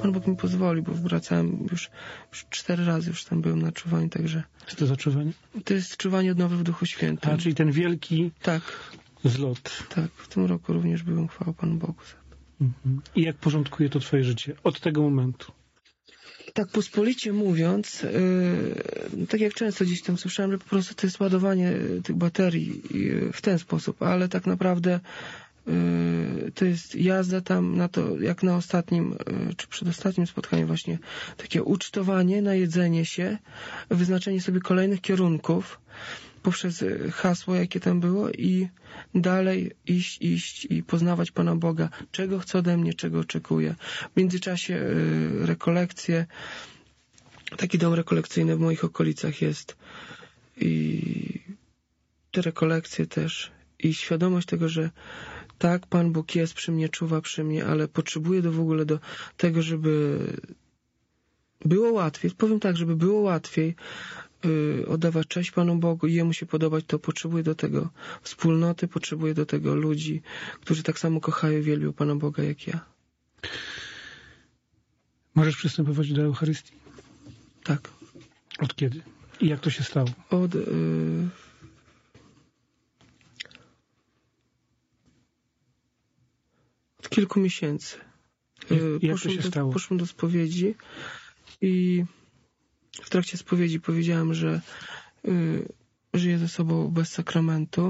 Pan Bóg mi pozwoli, bo wracałem już 4 razy już tam byłem na czuwaniu, także... Co to za czuwanie? To jest czuwanie odnowy w Duchu Świętym. A, czyli ten wielki Tak, zlot. tak. W tym roku również byłem, chwała Panu Bogu za to. Mhm. I jak porządkuje to twoje życie od tego momentu? Tak pospolicie mówiąc, tak jak często gdzieś tam słyszałem, że po prostu to jest ładowanie tych baterii w ten sposób, ale tak naprawdę to jest jazda tam na to, jak na ostatnim, czy przedostatnim spotkaniu właśnie, takie ucztowanie, najedzenie się, wyznaczenie sobie kolejnych kierunków poprzez hasło, jakie tam było i dalej iść i poznawać Pana Boga, czego chce ode mnie, czego oczekuje. W międzyczasie rekolekcje, taki dom rekolekcyjny w moich okolicach jest i te rekolekcje też i świadomość tego, że tak, Pan Bóg jest przy mnie, czuwa przy mnie, ale potrzebuję w ogóle do tego, żeby było łatwiej, powiem tak, żeby było łatwiej oddawać cześć Panu Bogu i Jemu się podobać, to potrzebuję do tego wspólnoty, potrzebuję do tego ludzi, którzy tak samo kochają i wielbią Pana Boga jak ja. Możesz przystępować do Eucharystii? Tak. Od kiedy? I jak to się stało? Od kilku miesięcy. Jak to się stało? Poszłem do spowiedzi i w trakcie spowiedzi powiedziałem, że żyję ze sobą bez sakramentu.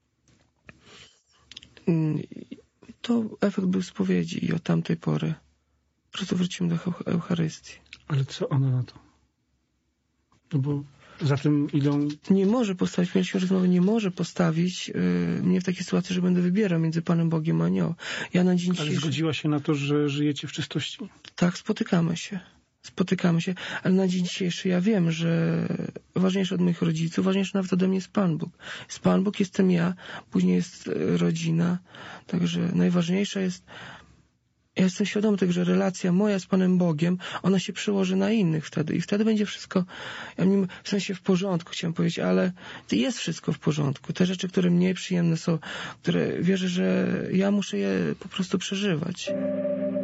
To efekt był spowiedzi i od tamtej pory po prostu wróciłem do Eucharystii. Ale co ona na to? No bo za tym idą... Nie może postawić, mieliśmy rozmowę, nie może postawić mnie w takiej sytuacji, że będę wybierał między Panem Bogiem a nią. Ja na dzień dzisiejszy... Ale zgodziła się na to, że żyjecie w czystości? Tak, spotykamy się, ale na dzień dzisiejszy ja wiem, że ważniejsze od moich rodziców, ważniejsze nawet ode mnie jest Pan Bóg. Jest Pan Bóg, jestem ja, później jest rodzina, także najważniejsza jest... Ja jestem świadomy tego, że relacja moja z Panem Bogiem, ona się przełoży na innych wtedy i wtedy będzie wszystko, w sensie w porządku, chciałem powiedzieć, ale jest wszystko w porządku. Te rzeczy, które mniej przyjemne są, które wierzę, że ja muszę je po prostu przeżywać.